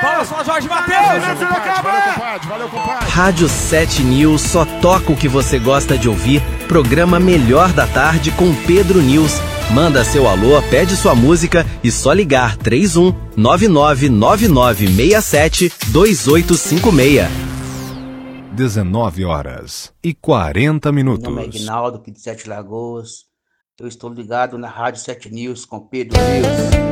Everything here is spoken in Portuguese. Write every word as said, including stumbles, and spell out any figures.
Palmas para Jorge Matheus. Valeu, compadre. Valeu, compadre. Rádio sete News só toca o que você gosta de ouvir. Programa Melhor da Tarde com Pedro News. Manda seu alô, pede sua música e só ligar três um nove nove nove nove seis sete dois oito cinco seis. dezenove horas e quarenta minutos. Meu nome é Aguinaldo, aqui de Sete Lagoas. Eu estou ligado na Rádio sete News com Pedro News.